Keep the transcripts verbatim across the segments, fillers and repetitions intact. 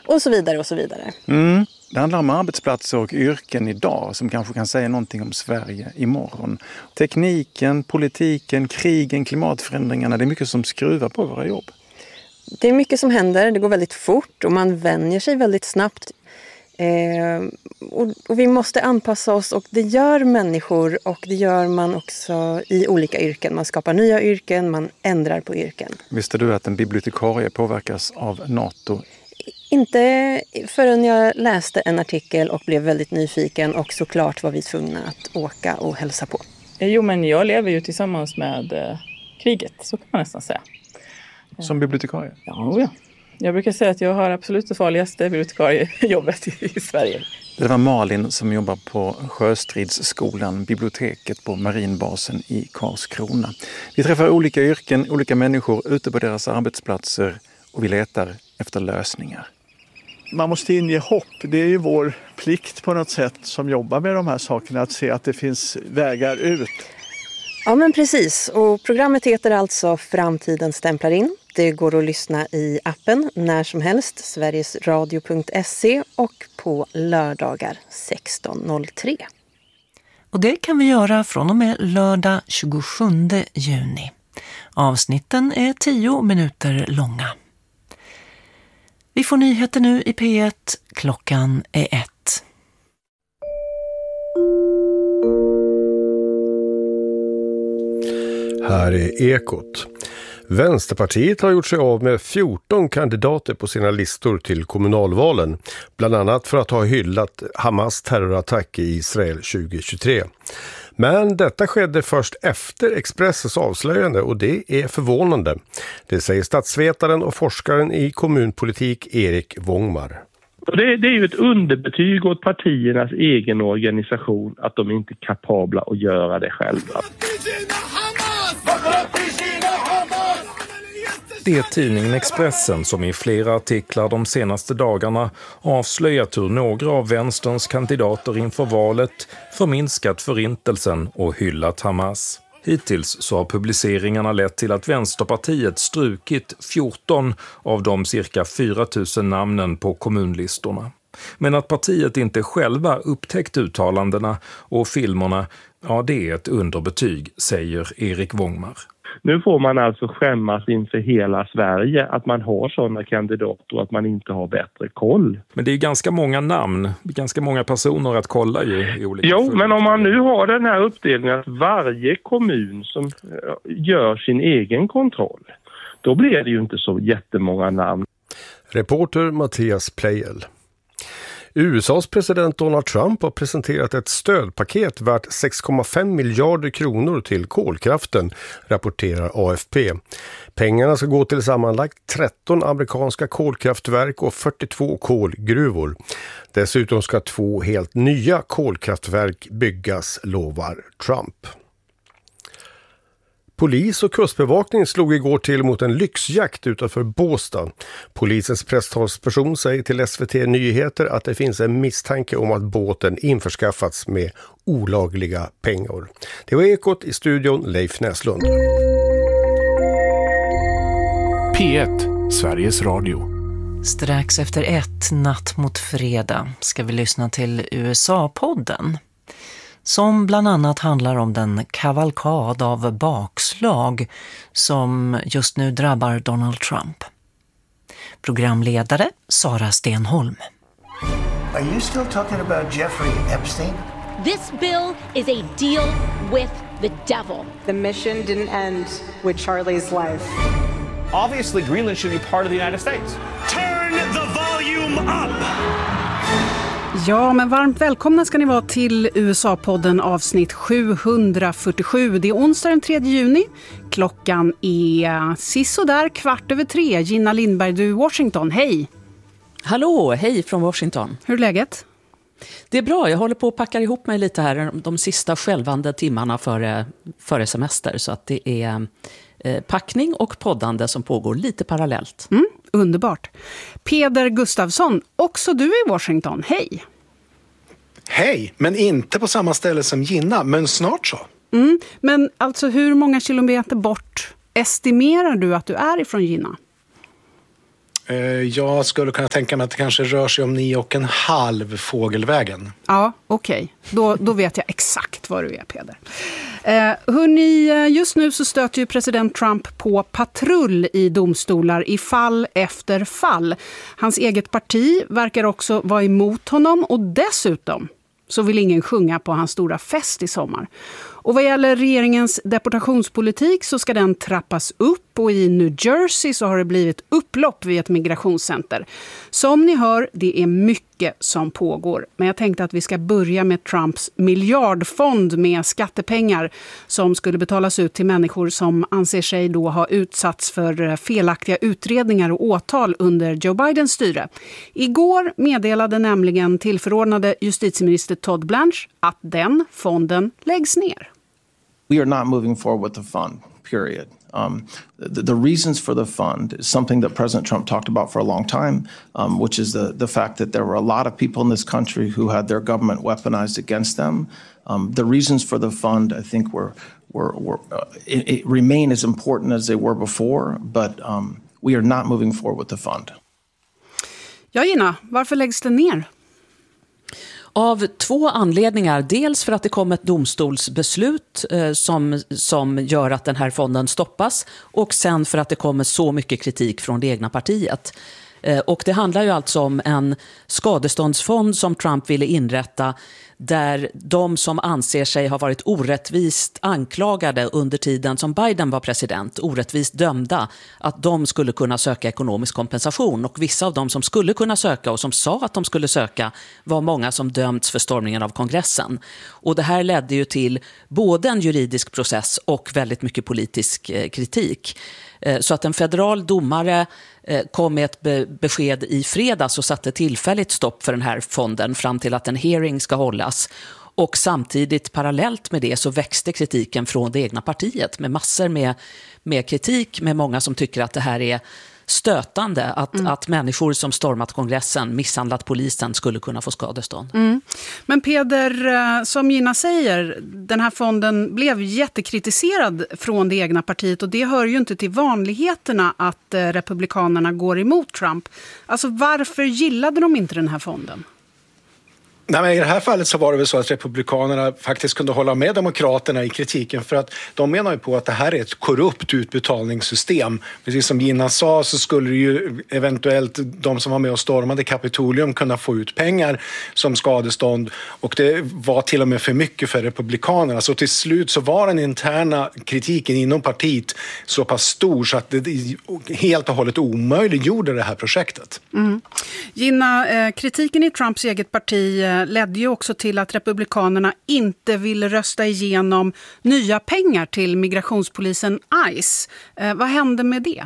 och så vidare och så vidare. Mm. Det handlar om arbetsplatser och yrken idag som kanske kan säga någonting om Sverige imorgon. Tekniken, politiken, krigen, klimatförändringarna, det är mycket som skruvar på våra jobb. Det är mycket som händer, det går väldigt fort och man vänjer sig väldigt snabbt. Eh, och, och vi måste anpassa oss, och det gör människor, och det gör man också i olika yrken. Man skapar nya yrken, man ändrar på yrken. Visste du att en bibliotekarie påverkas av NATO? Inte förrän jag läste en artikel och blev väldigt nyfiken, och såklart var vi tvungna att åka och hälsa på. Jo, men jag lever ju tillsammans med eh, kriget, så kan man nästan säga. Som bibliotekarie? Ja, ja. Jag brukar säga att jag har absolut det farligaste bibliotekariejobbet i, i Sverige. Det var Malin som jobbar på Sjöstridsskolan, biblioteket på marinbasen i Karlskrona. Vi träffar olika yrken, olika människor ute på deras arbetsplatser, och vi letar efter lösningar. Man måste inge hopp. Det är ju vår plikt på något sätt som jobbar med de här sakerna, att se att det finns vägar ut. Ja, men precis. Och programmet heter alltså Framtiden stämplar in. Det går att lyssna i appen när som helst, sverigesradio punkt se, och på lördagar sexton noll tre. Och det kan vi göra från och med lördag tjugosjunde juni. Avsnitten är tio minuter långa. Vi får nyheter nu i P ett. Klockan är ett. Här är Ekot. Vänsterpartiet har gjort sig av med fjorton kandidater på sina listor till kommunalvalen, bland annat för att ha hyllat Hamas terrorattack i Israel tjugohundratjugotre. Men detta skedde först efter Expressens avslöjande, och det är förvånande. Det säger statsvetaren och forskaren i kommunpolitik Erik Wångmar. Det, det är ju ett underbetyg åt partiernas egen organisation att de inte är kapabla att göra det själva. Det är tidningen Expressen som i flera artiklar de senaste dagarna avslöjat hur några av vänsterns kandidater inför valet förminskat förintelsen och hyllat Hamas. Hittills så har publiceringarna lett till att Vänsterpartiet strukit fjorton av de cirka fyra tusen namnen på kommunlistorna. Men att partiet inte själva upptäckt uttalandena och filmerna, ja, det är ett underbetyg, säger Erik Wångmar. Nu får man alltså skämmas inför hela Sverige att man har sådana kandidater och att man inte har bättre koll. Men det är ganska många namn, ganska många personer att kolla ju i olika. Jo, men om man nu har den här uppdelningen att varje kommun som gör sin egen kontroll, då blir det ju inte så jättemånga namn. Reporter Mattias Plejel. U S A:s president Donald Trump har presenterat ett stödpaket värt sex komma fem miljarder kronor till kolkraften, rapporterar A F P. Pengarna ska gå till sammanlagt tretton amerikanska kolkraftverk och fyrtiotvå kolgruvor. Dessutom ska två helt nya kolkraftverk byggas, lovar Trump. Polis och kustbevakning slog igår till mot en lyxjakt utanför Båstad. Polisens presstalsperson säger till S V T Nyheter att det finns en misstanke om att båten införskaffats med olagliga pengar. Det var Ekot, i studion Leif Näslund. P ett, Sveriges Radio. Strax efter ett, natt mot fredag, ska vi lyssna till U S A-podden. Som bland annat handlar om den kavalkad av bakslag som just nu drabbar Donald Trump. Programledare Sara Stenholm. Are you still talking about Jeffrey Epstein? This bill is a deal with the devil. The mission didn't end with Charlie's life. Obviously, Greenland should be part of the United States. Turn the volume up! Ja, men varmt välkomna ska ni vara till U S A-podden avsnitt sjuhundrafyrtiosju. Det är onsdag den tredje juni. Klockan är sisådär kvart över tre. Gina Lindberg, du i Washington. Hej! Hallå, hej från Washington. Hur är läget? Det är bra, jag håller på att packa ihop mig lite här de sista skälvande timmarna före, före semester. Så att det är eh, packning och poddande som pågår lite parallellt. Mm, underbart. Peder Gustafsson, också du i Washington. Hej! Hej, men inte på samma ställe som Gina, men snart så. Mm, men alltså hur många kilometer bort estimerar du att du är ifrån Gina? Jag skulle kunna tänka mig att det kanske rör sig om nio och en halv fågelvägen. Ja, okej. Okay. Då, då vet jag exakt vad du är, Peder. Eh, hörni, just nu så stöter ju president Trump på patrull i domstolar i fall efter fall. Hans eget parti verkar också vara emot honom och dessutom så vill ingen sjunga på hans stora fest i sommar. Och vad gäller regeringens deportationspolitik så ska den trappas upp och i New Jersey så har det blivit upplopp vid ett migrationscenter. Som ni hör, det är mycket som pågår. Men jag tänkte att vi ska börja med Trumps miljardfond med skattepengar som skulle betalas ut till människor som anser sig då ha utsatts för felaktiga utredningar och åtal under Joe Bidens styre. Igår meddelade nämligen tillförordnade justitieminister Todd Blanche att den fonden läggs ner. We are not moving forward with the fund, period. Um, the, the reasons for the fund is something that President Trump talked about for a long time, um, which is the, the fact that there were a lot of people in this country who had their government weaponized against them. Um, the reasons for the fund, I think, were, were, were uh, it, it remain as important as they were before, but um, we are not moving forward with the fund. Ja, Gina, varför läggs det ner? Av två anledningar. Dels för att det kom ett domstolsbeslut eh, som, som gör att den här fonden stoppas. Och sen för att det kommer så mycket kritik från det egna partiet. Eh, och det handlar ju alltså om en skadeståndsfond som Trump ville inrätta. Där de som anser sig ha varit orättvist anklagade under tiden som Biden var president, orättvist dömda, att de skulle kunna söka ekonomisk kompensation. Och vissa av dem som skulle kunna söka och som sa att de skulle söka var många som dömts för stormningen av kongressen. Och det här ledde ju till både en juridisk process och väldigt mycket politisk kritik. Så att en federal domare kom med ett be- besked i fredags och satte tillfälligt stopp för den här fonden fram till att en hearing ska hållas. Och samtidigt parallellt med det så växte kritiken från det egna partiet med massor med, med kritik, med många som tycker att det här är stötande att, mm. att människor som stormat kongressen, misshandlat polisen skulle kunna få skadestånd. Mm. Men Peder, som Gina säger, den här fonden blev jättekritiserad från det egna partiet och det hör ju inte till vanligheterna att republikanerna går emot Trump. Alltså varför gillade de inte den här fonden? Nej, men i det här fallet så var det väl så att republikanerna faktiskt kunde hålla med demokraterna i kritiken för att de menar ju på att det här är ett korrupt utbetalningssystem. Precis som Gina sa så skulle ju eventuellt de som var med och stormade Kapitolium kunna få ut pengar som skadestånd och det var till och med för mycket för republikanerna. Så till slut så var den interna kritiken inom partiet så pass stor så att det helt och hållet omöjliggjorde det här projektet. Mm. Gina, eh, kritiken i Trumps eget parti eh, ledde ju också till att republikanerna inte ville rösta igenom nya pengar till migrationspolisen ICE. Eh, vad hände med det?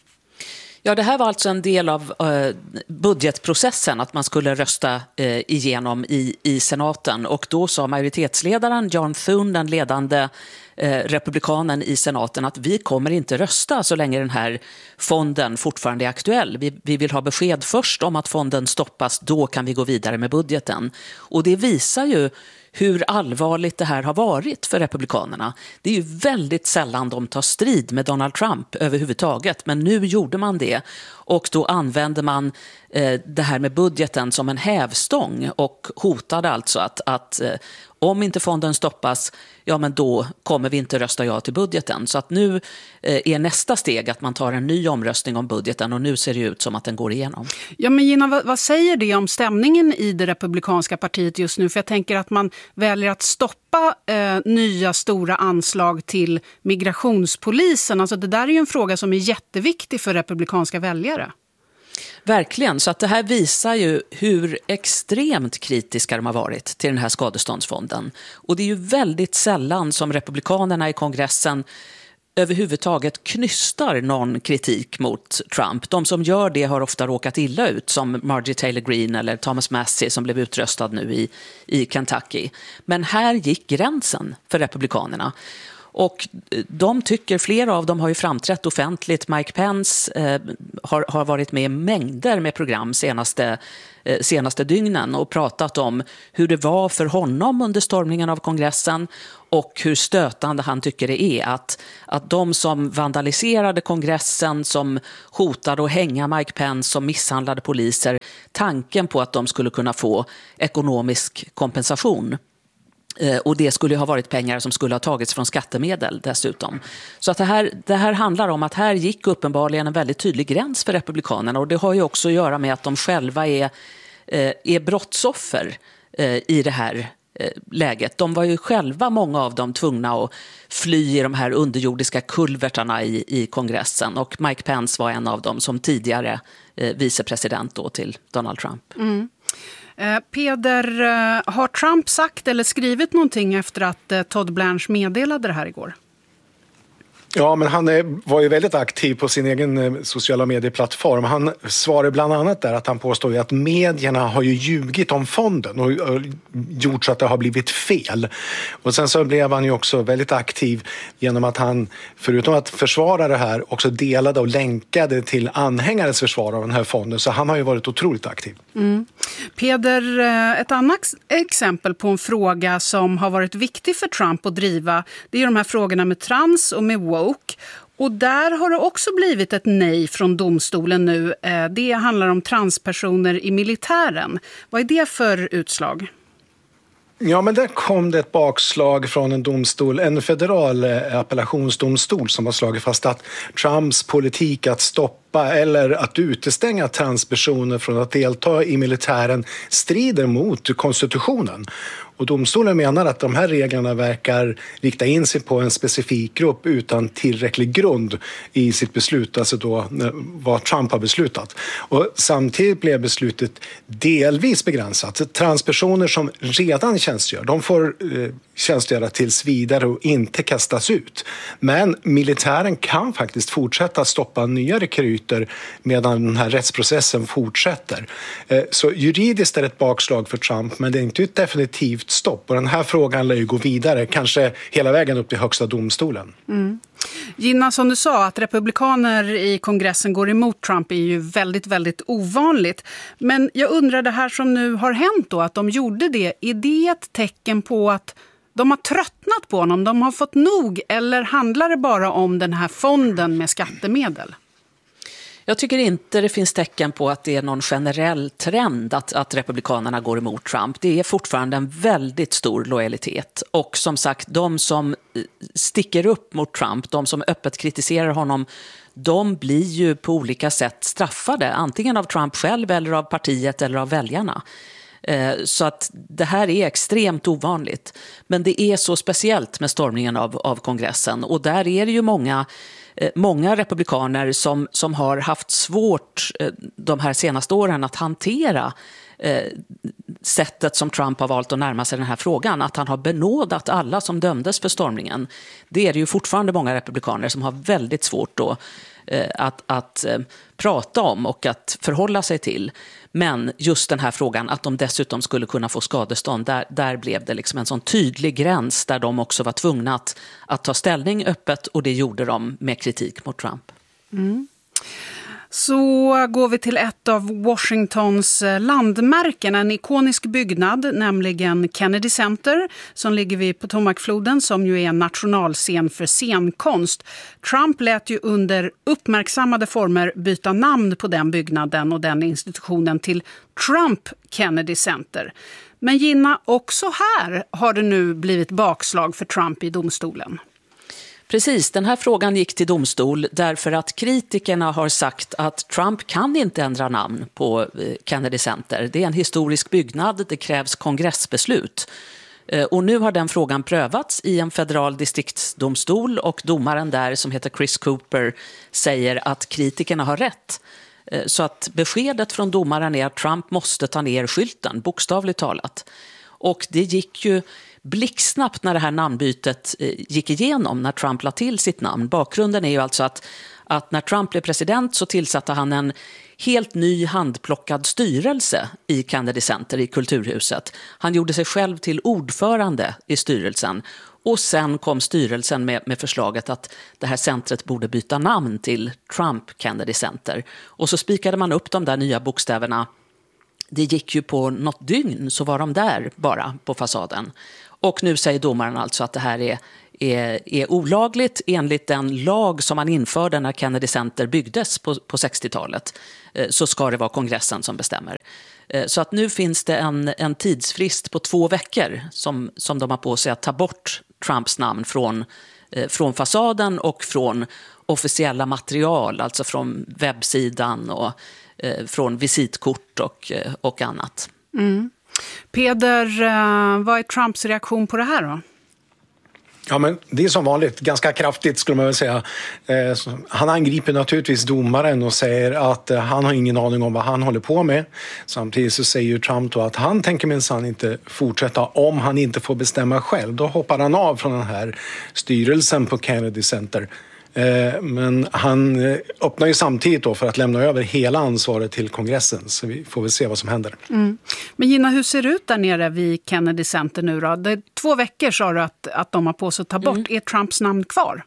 Ja, det här var alltså en del av eh, budgetprocessen att man skulle rösta eh, igenom i, i senaten. Och då sa majoritetsledaren John Thune, den ledande eh, republikanen i senaten, att vi kommer inte rösta så länge den här fonden fortfarande är aktuell. Vi, vi vill ha besked först om att fonden stoppas, då kan vi gå vidare med budgeten. Och det visar ju hur allvarligt det här har varit för republikanerna. Det är ju väldigt sällan de tar strid med Donald Trump överhuvudtaget, men nu gjorde man det. Och då använde man eh, det här med budgeten som en hävstång och hotade alltså att, att eh, om inte fonden stoppas, ja men då kommer vi inte rösta ja till budgeten. Så att nu eh, är nästa steg att man tar en ny omröstning om budgeten och nu ser det ut som att den går igenom. Ja men Gina, vad, vad säger det om stämningen i det republikanska partiet just nu? För jag tänker att man väljer att stoppa eh, nya stora anslag till migrationspolisen. Alltså det där är ju en fråga som är jätteviktig för republikanska väljare. Verkligen, så att det här visar ju hur extremt kritiska de har varit till den här skadeståndsfonden. Och det är ju väldigt sällan som republikanerna i kongressen överhuvudtaget knystar någon kritik mot Trump. De som gör det har ofta råkat illa ut, som Marjorie Taylor Greene eller Thomas Massie som blev utröstad nu i, i Kentucky. Men här gick gränsen för republikanerna. Och de tycker, flera av dem har ju framträtt offentligt. Mike Pence eh, har, har varit med i mängder med program senaste, eh, senaste dygnen och pratat om hur det var för honom under stormningen av kongressen och hur stötande han tycker det är att, att de som vandaliserade kongressen, som hotade att hänga Mike Pence, som misshandlade poliser, tanken på att de skulle kunna få ekonomisk kompensation. Och det skulle ha varit pengar som skulle ha tagits från skattemedel dessutom. Så att det, här, det här handlar om att här gick uppenbarligen en väldigt tydlig gräns för republikanerna. Och det har ju också att göra med att de själva är, är brottsoffer i det här läget. De var ju själva, många av dem, tvungna att fly i de här underjordiska kulvertarna i, i kongressen. Och Mike Pence var en av dem som tidigare vicepresident då till Donald Trump. Mm. Peder, har Trump sagt eller skrivit någonting efter att Todd Blanche meddelade det här igår? Ja, men han var ju väldigt aktiv på sin egen sociala medieplattform. Han svarade bland annat där att han påstår att medierna har ju ljugit om fonden och gjort så att det har blivit fel. Och sen så blev han ju också väldigt aktiv genom att han, förutom att försvara det här, också delade och länkade till anhängares försvar av den här fonden. Så han har ju varit otroligt aktiv. Mm. Peder, ett annat exempel på en fråga som har varit viktig för Trump att driva, det är de här frågorna med trans och med woke. Och där har det också blivit ett nej från domstolen nu. Det handlar om transpersoner i militären. Vad är det för utslag? Ja, men där kom det ett bakslag från en domstol, en federal appellationsdomstol som har slagit fast att Trumps politik att stoppa eller att utestänga transpersoner från att delta i militären strider mot konstitutionen. Och domstolen menar att de här reglerna verkar rikta in sig på en specifik grupp utan tillräcklig grund i sitt beslut, alltså då vad Trump har beslutat. Och samtidigt blev beslutet delvis begränsat. Transpersoner som redan tjänstgör, de får eh, tjänstgöra tills vidare och inte kastas ut. Men militären kan faktiskt fortsätta stoppa nya rekryter medan den här rättsprocessen fortsätter. Eh, så juridiskt är det ett bakslag för Trump, men det är inte ett definitivt stopp. Och den här frågan lär ju gå vidare, kanske hela vägen upp till högsta domstolen. Mm. Gina, som du sa, att republikaner i kongressen går emot Trump är ju väldigt, väldigt ovanligt. Men jag undrar, det här som nu har hänt då, att de gjorde det, är det ett tecken på att de har tröttnat på honom, de har fått nog, eller handlar det bara om den här fonden med skattemedel? Jag tycker inte det finns tecken på att det är någon generell trend att, att republikanerna går emot Trump. Det är fortfarande en väldigt stor lojalitet. Och som sagt, de som sticker upp mot Trump, de som öppet kritiserar honom, de blir ju på olika sätt straffade. Antingen av Trump själv eller av partiet eller av väljarna. Så att det här är extremt ovanligt. Men det är så speciellt med stormningen av, av kongressen. Och där är det ju många... Många republikaner som, som har haft svårt de här senaste åren att hantera eh, sättet som Trump har valt att närma sig den här frågan. Att han har benådat alla som dömdes för stormningen. Det är det ju fortfarande många republikaner som har väldigt svårt då, eh, att, att eh, prata om och att förhålla sig till. Men just den här frågan att de dessutom skulle kunna få skadestånd, där, där blev det liksom en sån tydlig gräns där de också var tvungna att, att ta ställning öppet, och det gjorde de med kritik mot Trump. Mm. Så går vi till ett av Washingtons landmärken, en ikonisk byggnad, nämligen Kennedy Center, som ligger vid Potomacfloden, som ju är en nationalscen för scenkonst. Trump lät ju under uppmärksammade former byta namn på den byggnaden och den institutionen till Trump Kennedy Center. Men Gina, också här har det nu blivit bakslag för Trump i domstolen. Precis, den här frågan gick till domstol därför att kritikerna har sagt att Trump kan inte ändra namn på Kennedy Center. Det är en historisk byggnad, det krävs kongressbeslut. Och nu har den frågan prövats i en federal distriktsdomstol, och domaren där, som heter Chris Cooper, säger att kritikerna har rätt. Så att beskedet från domaren är att Trump måste ta ner skylten, bokstavligt talat. Och det gick ju blixtsnabbt när det här namnbytet gick igenom, när Trump la till sitt namn. Bakgrunden är ju alltså att, att när Trump blev president så tillsatte han en helt ny handplockad styrelse i Kennedy Center i Kulturhuset. Han gjorde sig själv till ordförande i styrelsen. Och sen kom styrelsen med, med förslaget att det här centret borde byta namn till Trump Kennedy Center. Och så spikade man upp de där nya bokstäverna. Det gick ju på något dygn så var de där bara på fasaden. Och nu säger domaren alltså att det här är, är, är olagligt enligt den lag som man införde när Kennedy Center byggdes på, på sextiotalet. Så ska det vara kongressen som bestämmer. Så att nu finns det en, en tidsfrist på två veckor som, som de har på sig att ta bort Trumps namn från, från fasaden och från officiella material, alltså från webbsidan och eh, från visitkort och, och annat. Mm. Peder, vad är Trumps reaktion på det här då? Ja, men det är som vanligt ganska kraftigt skulle man väl säga. Eh, han angriper naturligtvis domaren och säger att eh, han har ingen aning om vad han håller på med. Samtidigt så säger ju Trump då att han tänker minsann inte fortsätta om han inte får bestämma själv. Då hoppar han av från den här styrelsen på Kennedy Center. Eh, men han eh, öppnar ju samtidigt då för att lämna över hela ansvaret till kongressen. Så vi får väl se vad som händer. Mm. Men Gina, hur ser det ut där nere vid Kennedy Center nu då? Det är två veckor sa du att, att de har på sig att ta bort. Mm. Är Trumps namn kvar?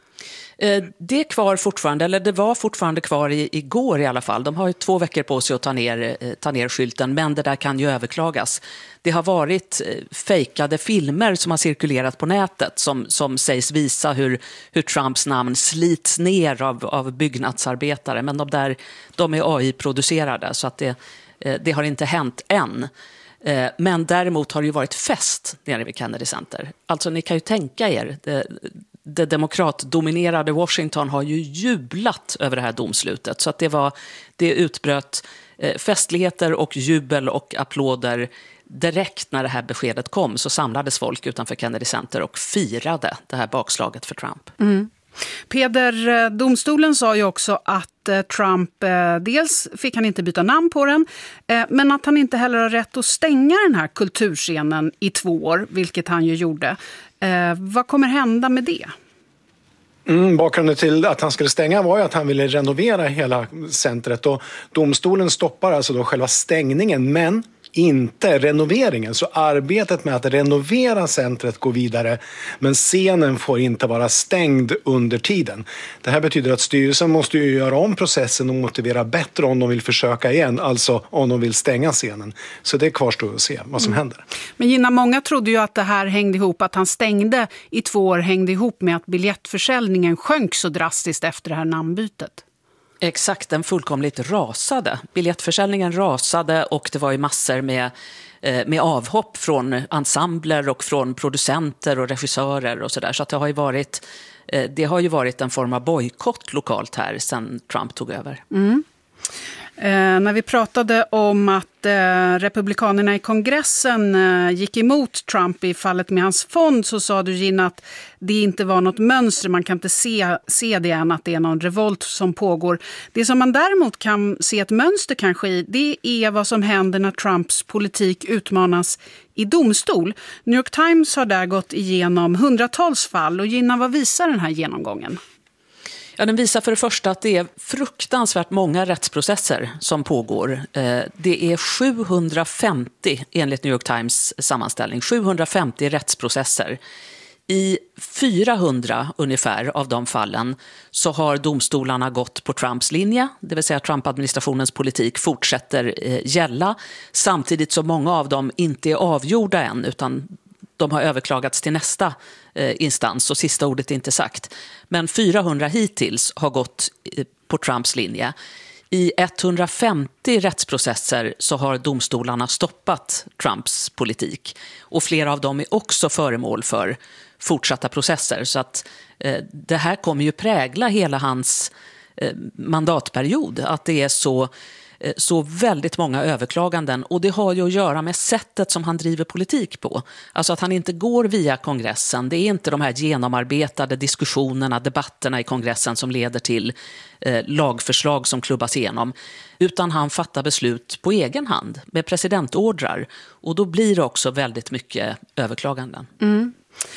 Det är kvar fortfarande, eller det var fortfarande kvar i, igår i alla fall. De har ju två veckor på sig att ta ner, ta ner skylten, men det där kan ju överklagas. Det har varit fejkade filmer som har cirkulerat på nätet som, som sägs visa hur, hur Trumps namn slits ner av, av byggnadsarbetare. Men de där, de är A I-producerade så att det, det har inte hänt än. Men däremot har det ju varit fest nere vid Kennedy Center. Alltså ni kan ju tänka er, det, det demokratdominerade Washington har ju jublat över det här domslutet. Så att det, var, det utbröt festligheter och jubel och applåder direkt när det här beskedet kom. Så samlades folk utanför Kennedy Center och firade det här bakslaget för Trump. Mm. Peder, domstolen sa ju också att Trump, dels fick han inte byta namn på den, men att han inte heller har rätt att stänga den här kulturscenen i två år, vilket han ju gjorde. Vad kommer hända med det? Mm, bakgrunden till att han skulle stänga var ju att han ville renovera hela centret och domstolen stoppar alltså då själva stängningen men inte renoveringen. Så arbetet med att renovera centret går vidare men scenen får inte vara stängd under tiden. Det här betyder att styrelsen måste ju göra om processen och motivera bättre om de vill försöka igen, alltså om de vill stänga scenen. Så det kvarstår att se vad som mm. händer. Men Gina, många trodde ju att det här hängde ihop, att han stängde i två år hängde ihop med att biljettförsäljningen sjönk så drastiskt efter det här namnbytet. Exakt, den fullkomligt rasade. Biljettförsäljningen rasade och det var ju massor med, med avhopp från ensembler och från producenter och regissörer och sådär. Så att det har ju varit, det har ju varit en form av bojkott lokalt här sedan Trump tog över. Mm. Eh, när vi pratade om att eh, republikanerna i kongressen eh, gick emot Trump i fallet med hans fond så sa du, Gina, att det inte var något mönster. Man kan inte se, se det än att det är någon revolt som pågår. Det som man däremot kan se ett mönster kanske i, det är vad som händer när Trumps politik utmanas i domstol. New York Times har där gått igenom hundratals fall. Och Gina, vad visar den här genomgången? Ja, den visar för det första att det är fruktansvärt många rättsprocesser som pågår. Det är sjuhundrafemtio enligt New York Times sammanställning, sjuhundrafemtio rättsprocesser. I fyrahundra ungefär av de fallen så har domstolarna gått på Trumps linje, det vill säga Trump-administrationens politik fortsätter gälla, samtidigt som många av dem inte är avgjorda än utan de har överklagats till nästa eh, instans och sista ordet är inte sagt. Men fyrahundra hittills har gått eh, på Trumps linje. I etthundrafemtio rättsprocesser så har domstolarna stoppat Trumps politik. Och flera av dem är också föremål för fortsatta processer. Så att eh, det här kommer ju prägla hela hans eh, mandatperiod. Att det är så... så väldigt många överklaganden och det har ju att göra med sättet som han driver politik på. Alltså att han inte går via kongressen. Det är inte de här genomarbetade diskussionerna, debatterna i kongressen som leder till eh, lagförslag som klubbas igenom. Utan han fattar beslut på egen hand med presidentordrar och då blir det också väldigt mycket överklaganden. Mm.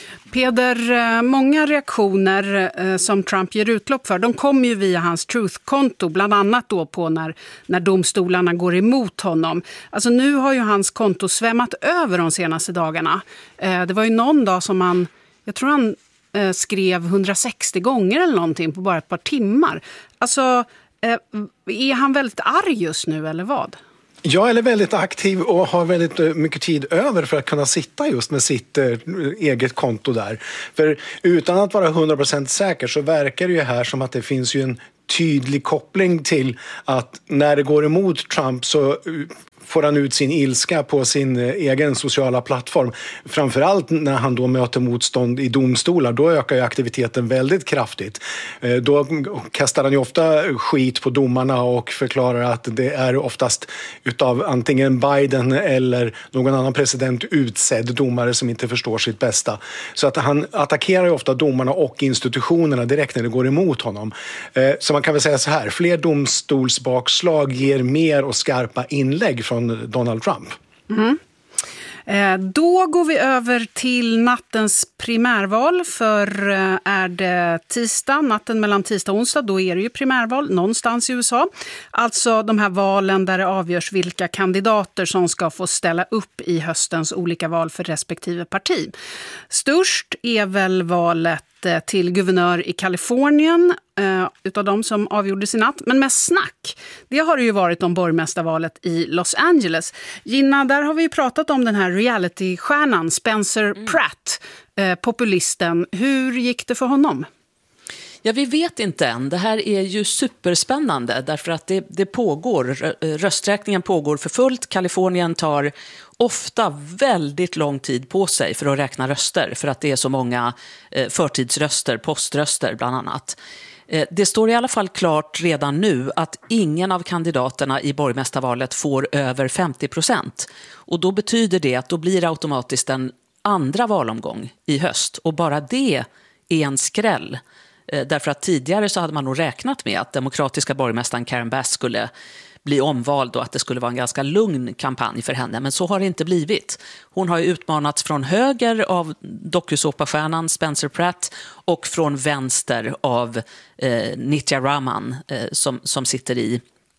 Peder, många reaktioner eh, som Trump ger utlopp för, de kommer ju via hans Truth-konto, bland annat då på när, när domstolarna går emot honom. Alltså nu har ju hans konto svämmat över de senaste dagarna. Eh, det var ju någon dag som han jag tror han eh, skrev hundrasextio gånger eller någonting på bara ett par timmar. Alltså, eh, är han väldigt arg just nu eller vad? Jag är väldigt aktiv och har väldigt mycket tid över för att kunna sitta just med sitt eh, eget konto där. För utan att vara hundra procent säker så verkar det ju här som att det finns ju en tydlig koppling till att när det går emot Trump så får han ut sin ilska på sin egen sociala plattform. Framförallt när han då möter motstånd i domstolar, då ökar ju aktiviteten väldigt kraftigt. Då kastar han ju ofta skit på domarna och förklarar att det är oftast utav antingen Biden eller någon annan president utsedd domare som inte förstår sitt bästa. Så att han attackerar ju ofta domarna och institutionerna direkt när det går emot honom. Så man kan väl säga så här, fler domstolsbakslag ger mer och skarpa inlägg från Donald Trump. Mm. Eh, då går vi över till nattens primärval, för eh, är det tisdag, natten mellan tisdag och onsdag, då är det ju primärval någonstans i U S A. Alltså de här valen där det avgörs vilka kandidater som ska få ställa upp i höstens olika val för respektive parti. Störst är väl valet till guvernör i Kalifornien eh, utav de som avgjordes i natt. Men mest snack, det har det ju varit om borgmästarvalet i Los Angeles. Gina, där har vi ju pratat om den här reality-stjärnan Spencer mm. Pratt, eh, populisten. Hur gick det för honom? Ja, vi vet inte än. Det här är ju superspännande därför att det, det pågår, rösträkningen pågår för fullt. Kalifornien tar ofta väldigt lång tid på sig för att räkna röster för att det är så många eh, förtidsröster, poströster bland annat. Eh, det står i alla fall klart redan nu att ingen av kandidaterna i borgmästarvalet får över femtio procent. Och då betyder det att då blir det automatiskt en andra valomgång i höst. Och bara det är en skräll. Eh, därför att tidigare så hade man nog räknat med att demokratiska borgmästaren Karen Bass skulle bli omvald och att det skulle vara en ganska lugn kampanj för henne. Men så har det inte blivit. Hon har ju utmanats från höger av dokusåpastjärnan Spencer Pratt och från vänster av eh, Nitya Raman eh, som, som sitter i,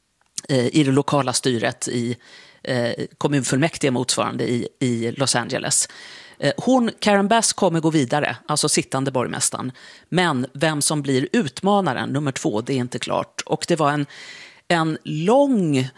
eh, i det lokala styret i eh, kommunfullmäktige motsvarande i, i Los Angeles. Eh, hon, Karen Bass, kommer gå vidare, alltså sittande borgmästaren. Men vem som blir utmanaren, nummer två, det är inte klart. Och det var en En lång eh,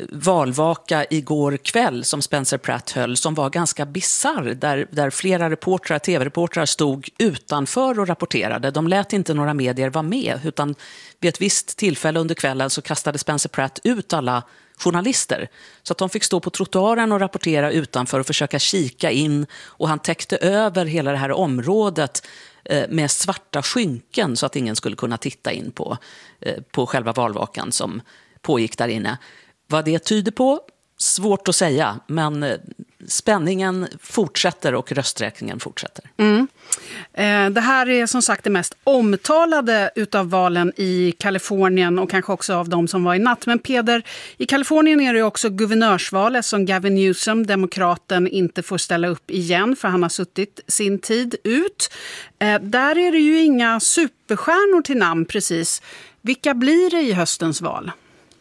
valvaka igår kväll som Spencer Pratt höll som var ganska bizarr där, där flera reportrar, tv-reportrar stod utanför och rapporterade. De lät inte några medier vara med utan vid ett visst tillfälle under kvällen så kastade Spencer Pratt ut alla journalister så att de fick stå på trottoaren och rapportera utanför och försöka kika in och han täckte över hela det här området med svarta skynken så att ingen skulle kunna titta in på, på själva valvakan som pågick där inne. Vad det tyder på? Svårt att säga, men spänningen fortsätter och rösträkningen fortsätter. Mm. Eh, det här är som sagt det mest omtalade utav valen i Kalifornien och kanske också av de som var i natt. Men Peder, i Kalifornien är det också guvernörsvalet som Gavin Newsom, demokraten, inte får ställa upp igen för han har suttit sin tid ut. Eh, där är det ju inga superstjärnor till namn precis. Vilka blir det i höstens val?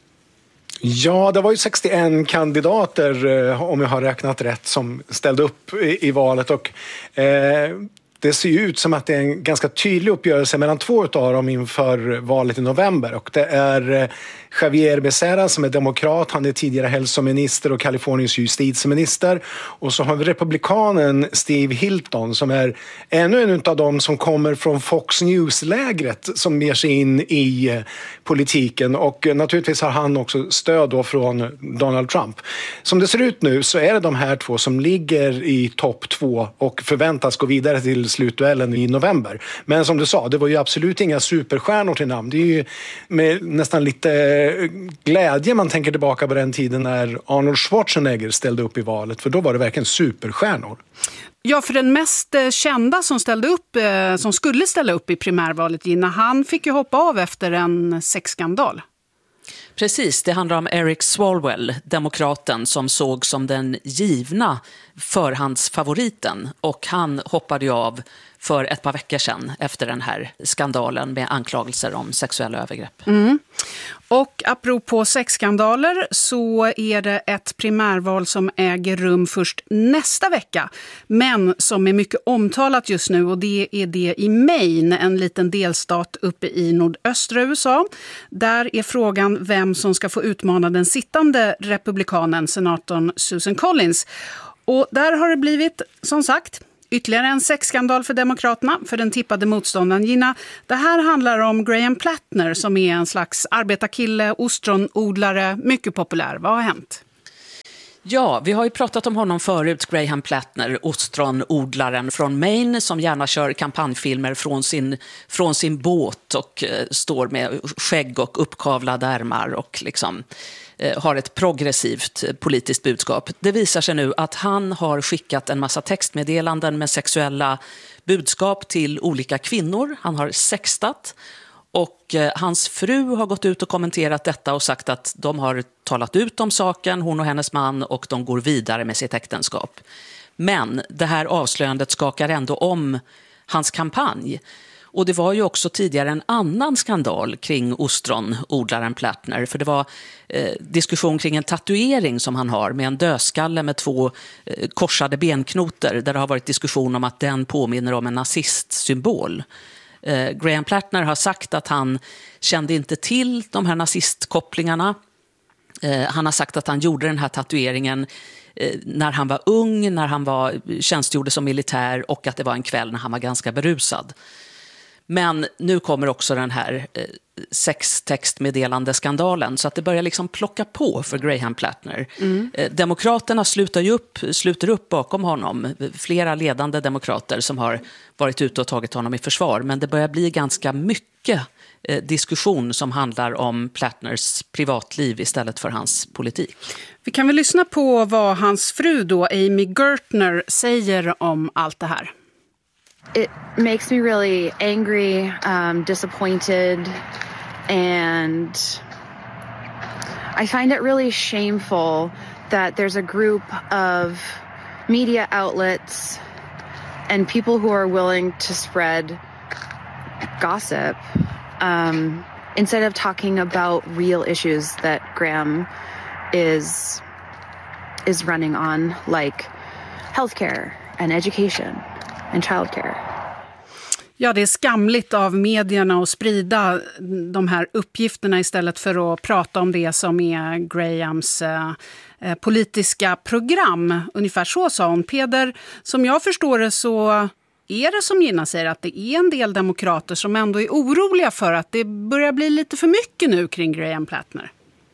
Ja, det var ju sextioen kandidater, om jag har räknat rätt, som ställde upp i, i valet. Och eh, det ser ju ut som att det är en ganska tydlig uppgörelse mellan två av dem inför valet i november. Och det är eh, Javier Becerra som är demokrat, han är tidigare hälsominister och Kaliforniens justitieminister. Och så har vi republikanen Steve Hilton som är ännu en av dem som kommer från Fox News-lägret som ger sig in i eh, politiken. Och eh, naturligtvis har han också stöd då från Donald Trump. Som det ser ut nu så är det de här två som ligger i topp två och förväntas gå vidare till slutduellen i november. Men som du sa, det var ju absolut inga superstjärnor till namn. Det är ju med nästan lite glädje man tänker tillbaka på den tiden när Arnold Schwarzenegger ställde upp i valet, för då var det verkligen superstjärnor. Ja, för den mest kända som ställde upp, som skulle ställa upp i primärvalet, Gina, han fick ju hoppa av efter en sexskandal. Precis, det handlar om Eric Swalwell, demokraten som såg som den givna förhandsfavoriten och han hoppade av för ett par veckor sedan efter den här skandalen med anklagelser om sexuella övergrepp. Mm. Och apropå sexskandaler så är det ett primärval som äger rum först nästa vecka, men som är mycket omtalat just nu, och det är det i Maine, en liten delstat uppe i nordöstra U S A. Där är frågan vem som ska få utmana den sittande republikanen, senatorn Susan Collins. Och där har det blivit, som sagt, ytterligare en sexskandal för demokraterna, för den tippade motståndaren. Gina, det här handlar om Graham Plattner som är en slags arbetarkille, ostronodlare, mycket populär. Vad har hänt? Ja, vi har ju pratat om honom förut, Graham Plattner, ostronodlaren från Maine som gärna kör kampanjfilmer från sin, från sin båt och eh, står med skägg och uppkavlade ärmar och liksom eh, har ett progressivt eh, politiskt budskap. Det visar sig nu att han har skickat en massa textmeddelanden med sexuella budskap till olika kvinnor. Han har sextat. Och eh, hans fru har gått ut och kommenterat detta och sagt att de har talat ut om saken, hon och hennes man, och de går vidare med sitt äktenskap. Men det här avslöjandet skakar ändå om hans kampanj. Och det var ju också tidigare en annan skandal kring ostronodlaren Plattner. För det var eh, diskussion kring en tatuering som han har med en dödskalle med två eh, korsade benknotor. Där det har varit diskussion om att den påminner om en nazistsymbol. Eh, Graham Plattner har sagt att han kände inte till de här nazistkopplingarna. Eh, han har sagt att han gjorde den här tatueringen eh, när han var ung, när han var, tjänstgjorde som militär, och att det var en kväll när han var ganska berusad. Men nu kommer också den här eh, sextextmeddelande-skandalen, så att det börjar liksom plocka på för Graham Plattner. Mm. Eh, demokraterna slutar ju upp, sluter upp bakom honom. Flera ledande demokrater som har varit ute och tagit honom i försvar. Men det börjar bli ganska mycket eh, diskussion som handlar om Plattners privatliv istället för hans politik. Vi kan väl lyssna på vad hans fru då, Amy Gertner, säger om allt det här. It makes me really angry, um, disappointed, and I find it really shameful that there's a group of media outlets and people who are willing to spread gossip um, instead of talking about real issues that Graham is is running on, like healthcare and education and childcare. Ja, det är skamligt av medierna att sprida de här uppgifterna istället för att prata om det som är Grahams eh, politiska program. Ungefär så sa hon. Peder, som jag förstår det så är det som Gina säger, att det är en del demokrater som ändå är oroliga för att det börjar bli lite för mycket nu kring Graham Plattner.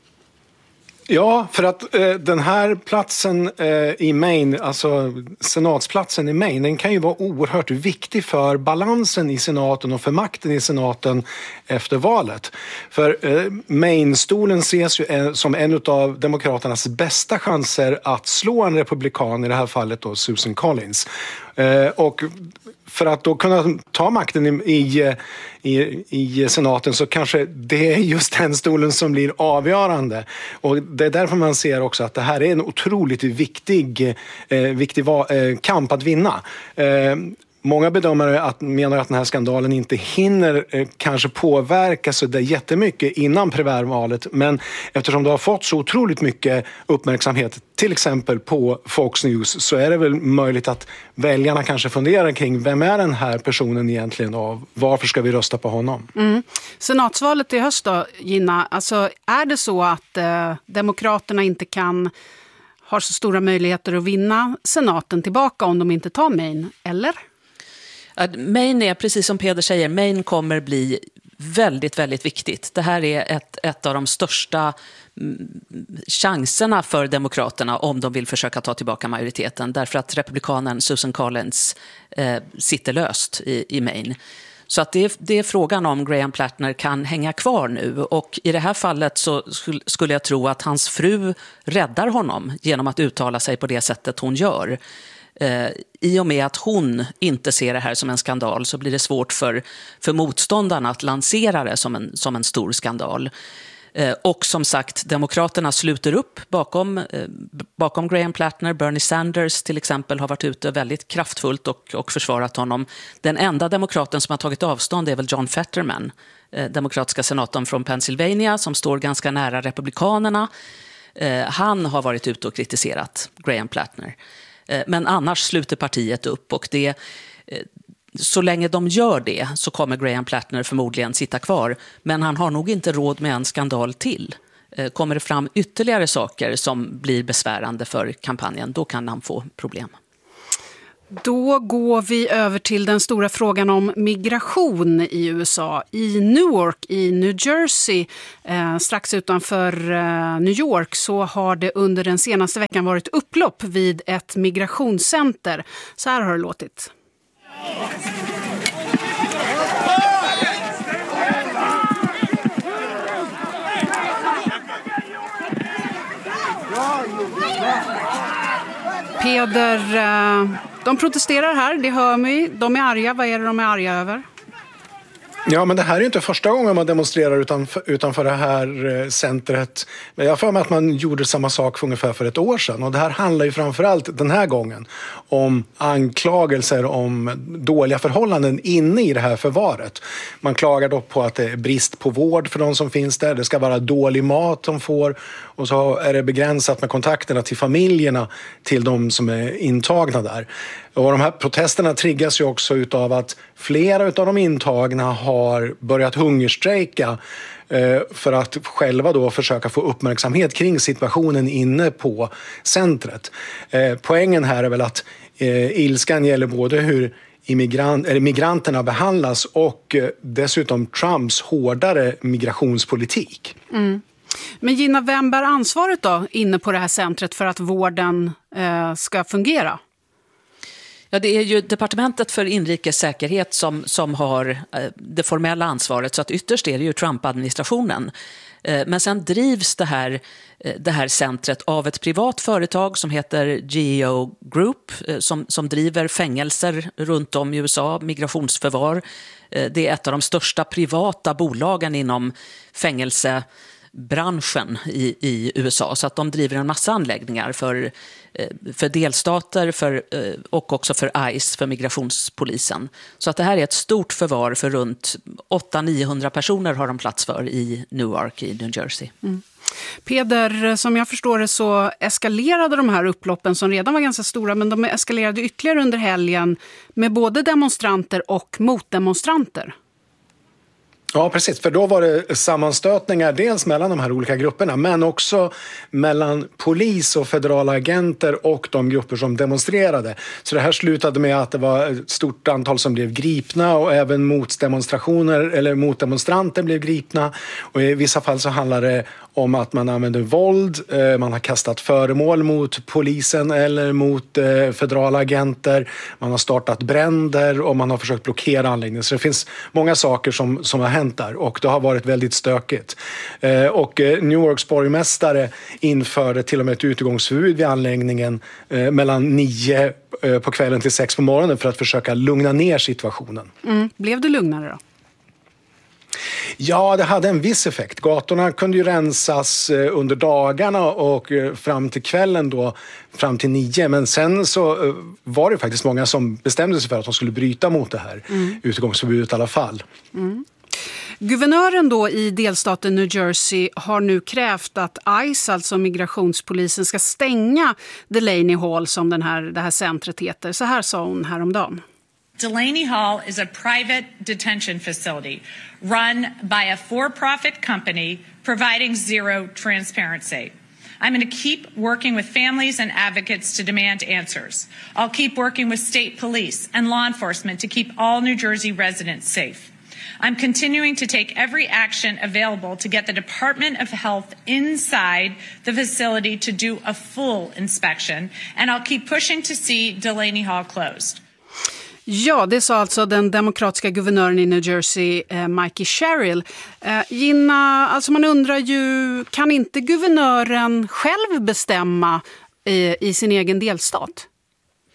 Ja, för att eh, den här platsen eh, i Maine, alltså senatsplatsen i Maine, den kan ju vara oerhört viktig för balansen i senaten och för makten i senaten efter valet. För eh, Maine-stolen ses ju en, som en av demokraternas bästa chanser att slå en republikan, i det här fallet då Susan Collins. Eh, och för att då kunna ta makten i, i, i senaten så kanske det är just den stolen som blir avgörande. Och det är därför man ser också att det här är en otroligt viktig, eh, viktig va, eh, kamp att vinna. Eh, Många bedömare att, menar att den här skandalen inte hinner eh, kanske påverka så där jättemycket innan primärvalet. Men eftersom det har fått så otroligt mycket uppmärksamhet, till exempel på Fox News, så är det väl möjligt att väljarna kanske funderar kring vem är den här personen egentligen och varför ska vi rösta på honom? Mm. Senatsvalet i höst då, Gina, alltså är det så att eh, demokraterna inte kan har så stora möjligheter att vinna senaten tillbaka om de inte tar Maine, eller? Maine är, precis som Peder säger, Maine kommer bli väldigt, väldigt viktigt. Det här är ett, ett av de största chanserna för demokraterna om de vill försöka ta tillbaka majoriteten. Därför att republikanen Susan Collins eh, sitter löst i, i Maine. Så att det, är, det är frågan om Graham Plattner kan hänga kvar nu. Och i det här fallet så skulle jag tro att hans fru räddar honom genom att uttala sig på det sättet hon gör. Eh, I och med att hon inte ser det här som en skandal så blir det svårt för, för motståndarna att lansera det som en, som en stor skandal. Och som sagt, demokraterna sluter upp bakom, bakom Graham Plattner. Bernie Sanders till exempel har varit ute väldigt kraftfullt och, och försvarat honom. Den enda demokraten som har tagit avstånd är väl John Fetterman, demokratiska senatorn från Pennsylvania, som står ganska nära republikanerna. Han har varit ute och kritiserat Graham Plattner. Men annars sluter partiet upp, och det, så länge de gör det så kommer Graham Plattner förmodligen sitta kvar. Men han har nog inte råd med en skandal till. Kommer det fram ytterligare saker som blir besvärande för kampanjen, då kan han få problem. Då går vi över till den stora frågan om migration i U S A. I Newark i New Jersey, eh, strax utanför eh, New York, så har det under den senaste veckan varit upplopp vid ett migrationscenter. Så här har det låtit. Peder, de protesterar här, det hör vi. De är arga. Vad är det de är arga över? Ja, men det här är ju inte första gången man demonstrerar utanför, utanför det här centret. Jag har för mig att man gjorde samma sak för ungefär för ett år sedan. Och det här handlar ju framförallt den här gången om anklagelser om dåliga förhållanden inne i det här förvaret. Man klagar dock på att det är brist på vård för de som finns där. Det ska vara dålig mat de får. Och så är det begränsat med kontakterna till familjerna till de som är intagna där. Och de här protesterna triggas ju också utav att flera av de intagna har börjat hungerstrejka för att själva då försöka få uppmärksamhet kring situationen inne på centret. Poängen här är väl att ilskan gäller både hur immigrant, eller migranterna behandlas och dessutom Trumps hårdare migrationspolitik. Mm. Men Gina, vem bär ansvaret då inne på det här centret för att vården eh, ska fungera? Ja, det är ju departementet för inrikes säkerhet som, som har eh, det formella ansvaret, så att ytterst är det ju Trump-administrationen. Eh, men sen drivs det här, eh, det här centret av ett privat företag som heter G E O Group, eh, som, som driver fängelser runt om i U S A, migrationsförvar. Eh, det är ett av de största privata bolagen inom fängelse branschen i, i U S A, så att de driver en massa anläggningar för, för delstater för, och också för ICE, för migrationspolisen. Så att det här är ett stort förvar för runt åtta till niohundra personer har de plats för i Newark i New Jersey. Mm. Peder, som jag förstår det så eskalerade de här upploppen som redan var ganska stora, men de eskalerade ytterligare under helgen med både demonstranter och motdemonstranter. Ja, precis. För då var det sammanstötningar dels mellan de här olika grupperna, men också mellan polis och federala agenter och de grupper som demonstrerade. Så det här slutade med att det var ett stort antal som blev gripna, och även motdemonstrationer eller motdemonstranter blev gripna. Och i vissa fall så handlar det om att man använder våld, man har kastat föremål mot polisen eller mot federala agenter, man har startat bränder och man har försökt blockera anläggningen. Så det finns många saker som, som har hänt där, och det har varit väldigt stökigt. Och Newarks borgmästare införde till och med ett utegångsförbud vid anläggningen mellan nio på kvällen till sex på morgonen för att försöka lugna ner situationen. Mm. Blev det lugnare då? Ja, det hade en viss effekt. Gatorna kunde ju rensas under dagarna och fram till kvällen då, fram till nio. Men sen så var det faktiskt många som bestämde sig för att de skulle bryta mot det här mm. utegångsförbudet i alla fall. Mm. Guvernören då i delstaten New Jersey har nu krävt att ICE, alltså migrationspolisen, ska stänga Delaney Hall som den här, det här centret heter. Så här sa hon häromdagen. Delaney Hall is a private detention facility run by a for-profit company providing zero transparency. I'm going to keep working with families and advocates to demand answers. I'll keep working with state police and law enforcement to keep all New Jersey residents safe. I'm continuing to take every action available to get the Department of Health inside the facility to do a full inspection, and I'll keep pushing to see Delaney Hall closed. Ja, det sa alltså den demokratiska guvernören i New Jersey, eh, Mikey Sherrill. Eh, Gina, alltså man undrar ju, kan inte guvernören själv bestämma eh, i sin egen delstat?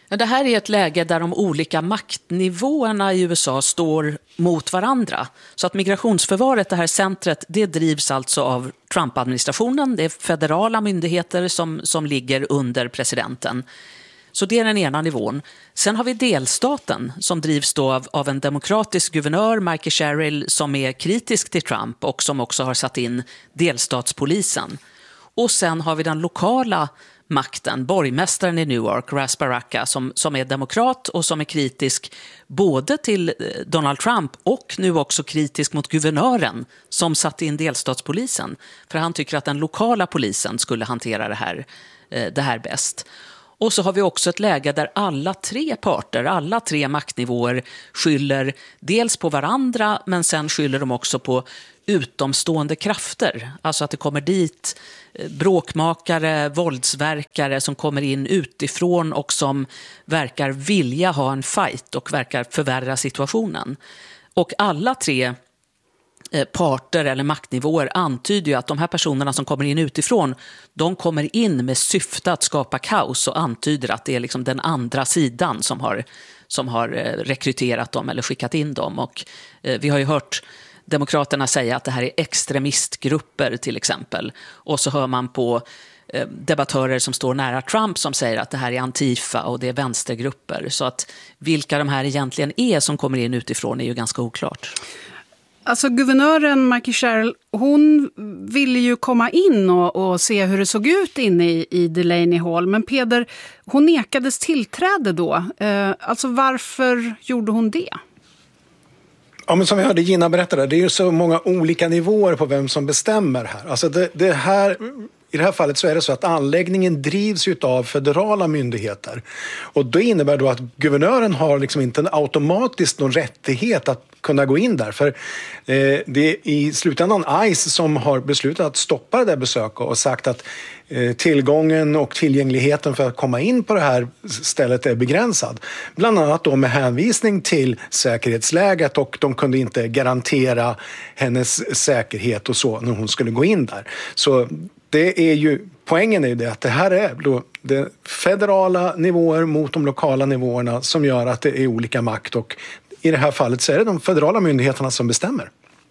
Ja, det här är ett läge där de olika maktnivåerna i U S A står mot varandra. Så att migrationsförvaret, det här centret, det drivs alltså av Trump-administrationen. Det är federala myndigheter som, som ligger under presidenten. Så det är den ena nivån. Sen har vi delstaten som drivs då av, av en demokratisk guvernör, Michael Sherrill, som är kritisk till Trump och som också har satt in delstatspolisen. Och sen har vi den lokala makten, borgmästaren i Newark, Ras Baraka, som, som är demokrat och som är kritisk både till Donald Trump och nu också kritisk mot guvernören som satt in delstatspolisen. För han tycker att den lokala polisen skulle hantera det här, det här bäst. Och så har vi också ett läge där alla tre parter, alla tre maktnivåer skyller dels på varandra, men sen skyller de också på utomstående krafter. Alltså att det kommer dit bråkmakare, våldsverkare som kommer in utifrån och som verkar vilja ha en fight och verkar förvärra situationen. Och alla tre parter eller maktnivåer antyder ju att de här personerna som kommer in utifrån, de kommer in med syfte att skapa kaos och antyder att det är liksom den andra sidan som har, som har rekryterat dem eller skickat in dem. Och eh, vi har ju hört demokraterna säga att det här är extremistgrupper till exempel. Och så hör man på eh, debattörer som står nära Trump som säger att det här är Antifa och det är vänstergrupper. Så att vilka de här egentligen är som kommer in utifrån är ju ganska oklart. Alltså guvernören Michael Sherrill, hon ville ju komma in och, och se hur det såg ut inne i, i Delaney Hall. Men Peder, hon nekades tillträde då. Eh, alltså varför gjorde hon det? Ja, men som vi hörde Gina berätta, det är ju så många olika nivåer på vem som bestämmer här. Alltså det, det här... I det här fallet så är det så att anläggningen drivs av federala myndigheter. Och det innebär då att guvernören har liksom inte en automatiskt någon rättighet att kunna gå in där. För eh, det är i slutändan ICE som har beslutat att stoppa det där besöket och sagt att eh, tillgången och tillgängligheten för att komma in på det här stället är begränsad. Bland annat då med hänvisning till säkerhetsläget, och de kunde inte garantera hennes säkerhet och så när hon skulle gå in där. Så det är ju, poängen är ju det att det här är då det federala nivåer mot de lokala nivåerna som gör att det är olika makt, och i det här fallet så är det de federala myndigheterna som bestämmer.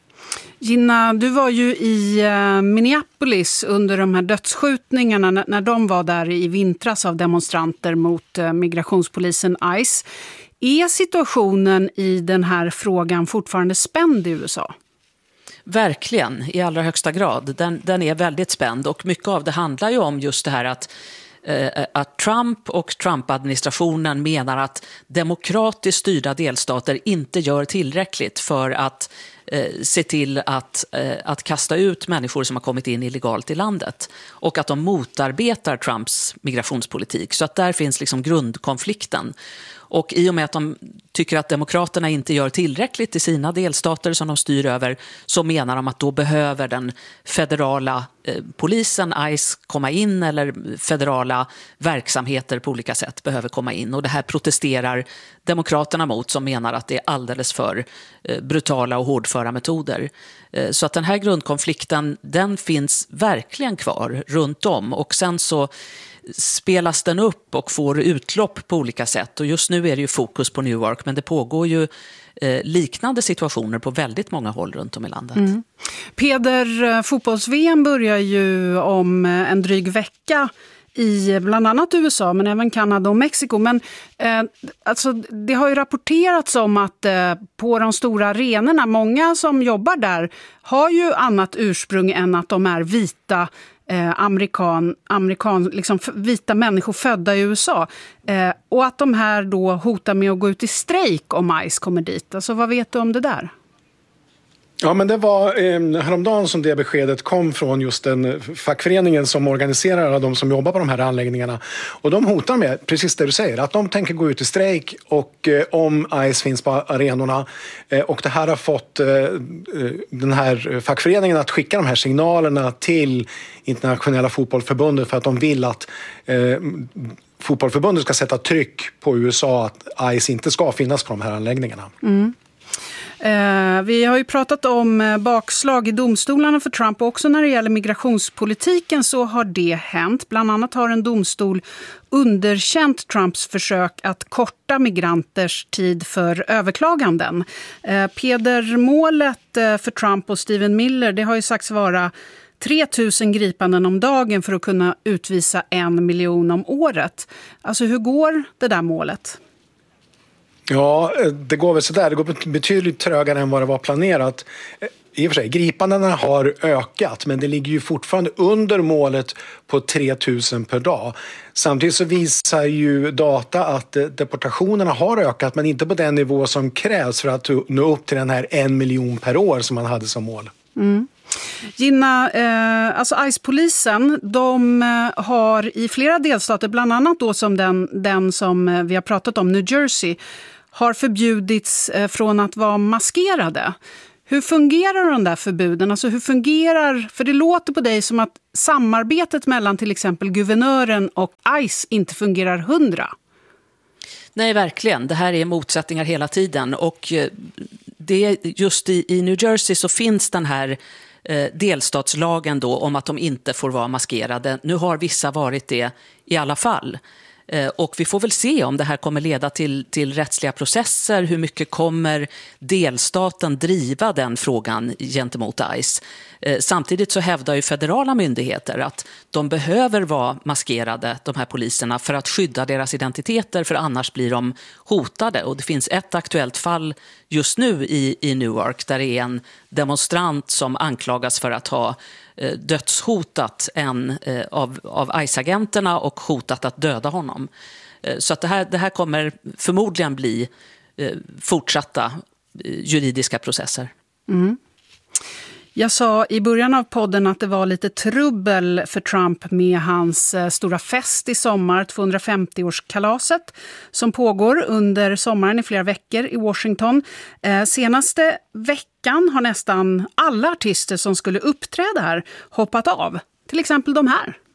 Gina, du var ju i Minneapolis under de här dödsskjutningarna när de var där i vintras av demonstranter mot migrationspolisen ICE. Är situationen i den här frågan fortfarande spänd i U S A? Verkligen, i allra högsta grad. Den, den är väldigt spänd, och mycket av det handlar ju om just det här att, eh, att Trump och Trump-administrationen menar att demokratiskt styrda delstater inte gör tillräckligt för att eh, se till att, eh, att kasta ut människor som har kommit in illegalt i landet, och att de motarbetar Trumps migrationspolitik. Så att där finns liksom grundkonflikten. Och i och med att de tycker att demokraterna inte gör tillräckligt i sina delstater som de styr över, så menar de att då behöver den federala eh, polisen, ICE, komma in, eller federala verksamheter på olika sätt behöver komma in. Och det här protesterar demokraterna mot, som menar att det är alldeles för eh, brutala och hårdföra metoder. Eh, så att den här grundkonflikten, den finns verkligen kvar runt om, och sen så spelas den upp och får utlopp på olika sätt. Och just nu är det ju fokus på Newark, men det pågår ju eh, liknande situationer på väldigt många håll runt om i landet. Mm. Peder, fotbolls-V M börjar ju om en dryg vecka i bland annat U S A, men även Kanada och Mexiko. Men eh, alltså, det har ju rapporterats om att eh, på de stora arenorna, många som jobbar där har ju annat ursprung än att de är vita Eh, amerikan, amerikan, liksom vita människor födda i U S A. Eh, och att de här då hotar med att gå ut i strejk om ICE kommer dit. Alltså vad vet du om det där? Ja, men det var eh, häromdagen som det beskedet kom från just den fackföreningen som organiserar de som jobbar på de här anläggningarna. Och de hotar med, precis det du säger, att de tänker gå ut i strejk och eh, om ICE finns på arenorna. Eh, och det här har fått eh, den här fackföreningen att skicka de här signalerna till Internationella fotbollförbundet för att de vill att eh, fotbollförbundet ska sätta tryck på U S A att ICE inte ska finnas på de här anläggningarna. Mm. Eh, vi har ju pratat om bakslag i domstolarna för Trump och också när det gäller migrationspolitiken så har det hänt. Bland annat har en domstol underkänt Trumps försök att korta migranters tid för överklaganden. Eh, Peder-målet eh, för Trump och Stephen Miller, det har ju sagts vara tre tusen gripanden om dagen för att kunna utvisa en miljon om året. Alltså hur går det där målet? Ja, det går väl sådär. Det går betydligt trögare än vad det var planerat. I och för sig, gripandena har ökat, men det ligger ju fortfarande under målet på tre tusen per dag. Samtidigt så visar ju data att deportationerna har ökat, men inte på den nivå som krävs för att nå upp till den här en miljon per år som man hade som mål. Mm. Gina, eh, alltså I C E-polisen, de eh, har i flera delstater, bland annat då som den, den som eh, vi har pratat om, New Jersey, har förbjudits eh, från att vara maskerade. Hur fungerar de där förbuden? Alltså hur fungerar, för det låter på dig som att samarbetet mellan till exempel guvernören och I C E inte fungerar hundra. Nej, verkligen. Det här är motsättningar hela tiden och det, just i, i New Jersey så finns den här eh, delstatslagen då om att de inte får vara maskerade. Nu har vissa varit det i alla fall. Och vi får väl se om det här kommer leda till, till rättsliga processer. Hur mycket kommer delstaten driva den frågan gentemot I C E? Samtidigt så hävdar ju federala myndigheter att de behöver vara maskerade, de här poliserna, för att skydda deras identiteter, för annars blir de hotade. Och det finns ett aktuellt fall just nu i, i Newark där det är en demonstrant som anklagas för att ha dödshotat en av, av I C E-agenterna och hotat att döda honom. Så att det här, det här kommer förmodligen bli fortsatta juridiska processer. Mm. Jag sa i början av podden att det var lite trubbel för Trump med hans stora fest i sommar, tvåhundrafemtio-årskalaset, som pågår under sommaren i flera veckor i Washington. Senaste veckan har nästan alla artister som skulle uppträda här hoppat av. Till exempel de här.